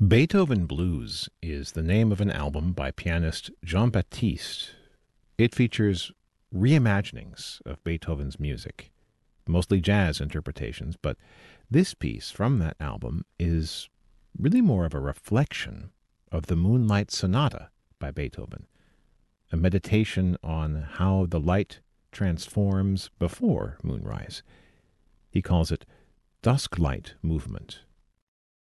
Beethoven Blues is the name of an album by pianist Jean-Baptiste. It features reimaginings of Beethoven's music, mostly jazz interpretations, but this piece from that album is really more of a reflection of the Moonlight Sonata by Beethoven, a meditation on how the light transforms before moonrise. He calls it Dusklight Movement.